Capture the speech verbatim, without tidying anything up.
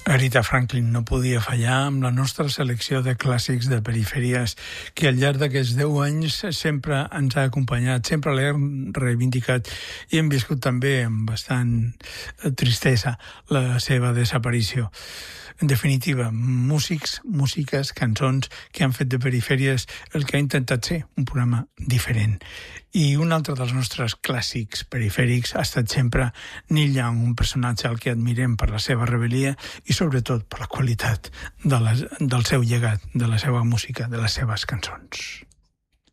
Aretha Franklin no podia fallar amb la nostra selecció de clàssics de perifèries que al llarg d'aquests deu anys sempre ens ha acompanyat, sempre l'hem reivindicat i hem viscut també amb bastant tristesa la seva desaparició. En definitiva, músics, músiques, cançons que han fet de perifèries el que ha intentat ser un programa diferent. I un altre dels nostres clàssics perifèrics ha estat sempre Neil Young, un personatge al que admirem per la seva rebel·lia i sobretot per la qualitat de la, del seu llegat, de la seva música, de les seves cançons.